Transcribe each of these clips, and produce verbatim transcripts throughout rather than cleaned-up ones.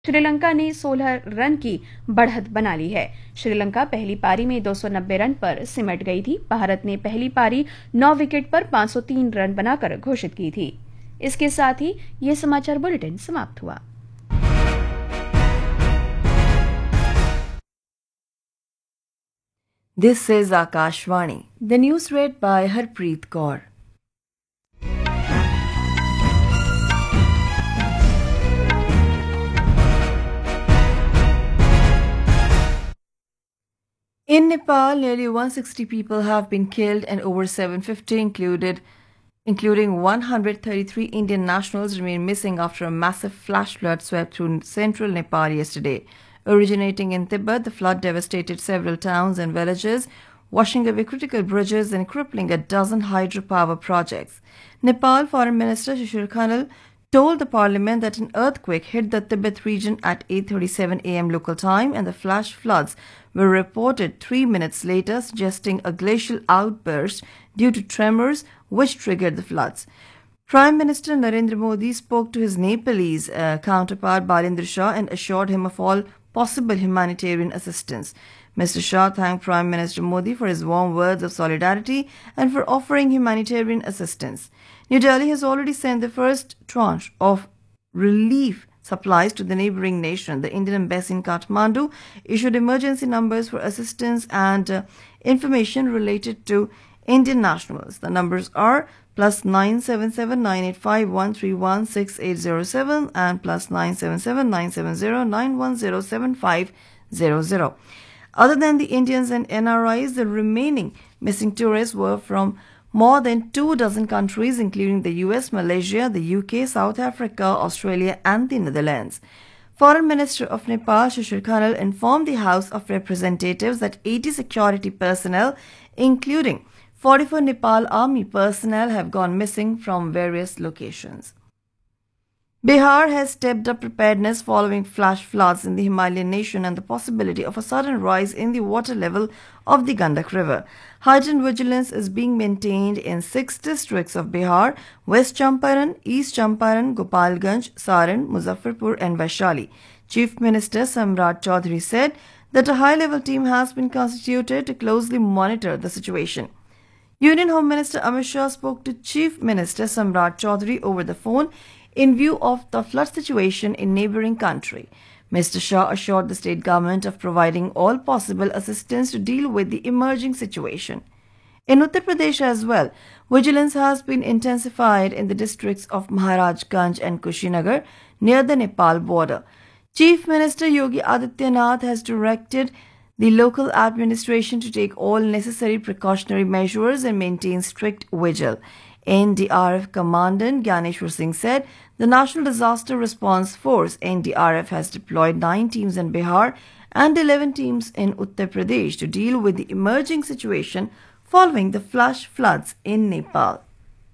श्रीलंका ने सोलह रन की बढ़त बना ली है। श्रीलंका पहली पारी में दो सौ नब्बे रन पर सिमट गई थी। भारत ने पहली पारी नौ विकेट पर पाँच सौ तीन रन बनाकर घोषित की थी। इसके साथ ही ये समाचार बुलेटिन समाप्त हुआ। This is Akashvani. The news read by Harpreet Kaur. In Nepal, nearly one hundred sixty people have been killed and over seven hundred fifty, included, including one hundred thirty-three Indian nationals, remain missing after a massive flash flood swept through central Nepal yesterday. Originating in Tibet, the flood devastated several towns and villages, washing away critical bridges and crippling a dozen hydropower projects. Nepal Foreign Minister Shishir Khanal told the parliament that an earthquake hit the Tibet region at eight thirty-seven a m local time, and the flash floods were reported three minutes later, suggesting a glacial outburst due to tremors which triggered the floods. Prime Minister Narendra Modi spoke to his Nepalese uh, counterpart Balendra Shah and assured him of all possible humanitarian assistance. Mister Shah thanked Prime Minister Modi for his warm words of solidarity and for offering humanitarian assistance. New Delhi has already sent the first tranche of relief supplies to the neighboring nation. The Indian Embassy in Kathmandu issued emergency numbers for assistance and uh, information related to Indian nationals. The numbers are plus nine seven seven nine eight five one three one six eight zero seven and plus nine seven seven nine seven zero nine one zero seven five zero zero. Other than the Indians and N R Is, the remaining missing tourists were from more than two dozen countries, including the U S, Malaysia, the U K, South Africa, Australia, and the Netherlands. Foreign Minister of Nepal, Shishir Khanal, informed the House of Representatives that eighty security personnel, including forty-four Nepal Army personnel, have gone missing from various locations. Bihar has stepped up preparedness following flash floods in the Himalayan nation and the possibility of a sudden rise in the water level of the Gandak River. Heightened vigilance is being maintained in six districts of Bihar: West Champaran, East Champaran, Gopalganj, Saran, Muzaffarpur and Vaishali. Chief Minister Samrat Chaudhary said that a high-level team has been constituted to closely monitor the situation. Union Home Minister Amit Shah spoke to Chief Minister Samrat Chaudhary over the phone in view of the flood situation in neighboring country. Mister Shah assured the state government of providing all possible assistance to deal with the emerging situation. In Uttar Pradesh as well, vigilance has been intensified in the districts of Maharajganj and Kushinagar near the Nepal border. Chief Minister Yogi Adityanath has directed the local administration to take all necessary precautionary measures and maintain strict vigil. N D R F Commandant Gyaneshwar Singh said the National Disaster Response Force N D R F has deployed nine teams in Bihar and eleven teams in Uttar Pradesh to deal with the emerging situation following the flash floods in Nepal.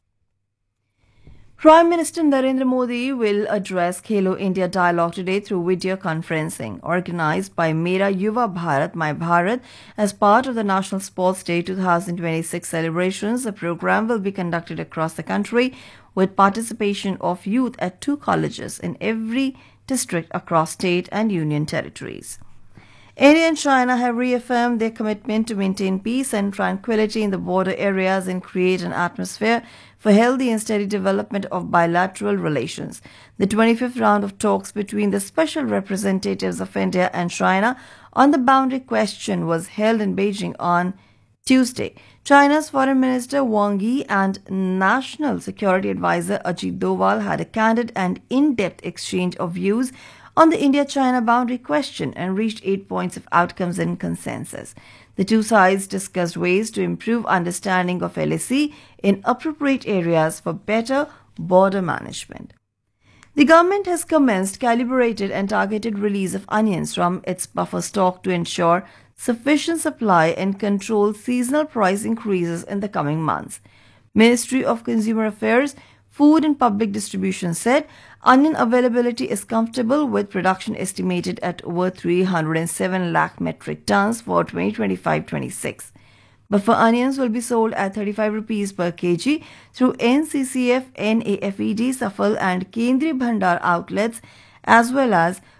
Prime Minister Narendra Modi will address Khelo India Dialogue today through video conferencing. Organized by Mera Yuva Bharat, My Bharat, as part of the National Sports Day twenty twenty-six celebrations, the program will be conducted across the country with participation of youth at two colleges in every district across state and union territories. India and China have reaffirmed their commitment to maintain peace and tranquility in the border areas and create an atmosphere for healthy and steady development of bilateral relations. The twenty-fifth round of talks between the special representatives of India and China on the boundary question was held in Beijing on Tuesday. China's Foreign Minister Wang Yi and National Security Advisor Ajit Doval had a candid and in-depth exchange of views on the India-China boundary question and reached eight points of outcomes and consensus. The two sides discussed ways to improve understanding of L A C in appropriate areas for better border management. The government has commenced calibrated and targeted release of onions from its buffer stock to ensure sufficient supply and control seasonal price increases in the coming months. Ministry of Consumer Affairs, Food and Public Distribution said onion availability is comfortable, with production estimated at over three hundred seven lakh metric tons for twenty twenty-five twenty-six. Buffer onions will be sold at thirty-five rupees per kg through N C C F, N A F E D, Safal and Kendriya Bhandar outlets, as well as